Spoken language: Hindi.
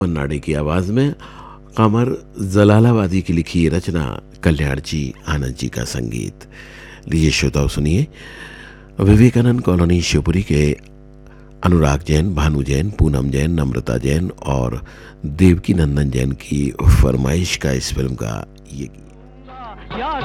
मन्नाडे की आवाज़ में कमर जलालाबादी की लिखी ये रचना, कल्याण जी आनंद जी का संगीत। लीजिए श्रोताओं सुनिए, विवेकानंद कॉलोनी शिवपुरी के अनुराग जैन, भानु जैन, पूनम जैन, नम्रता जैन और देवकी नंदन जैन की फरमाइश का इस फिल्म का ये गीत।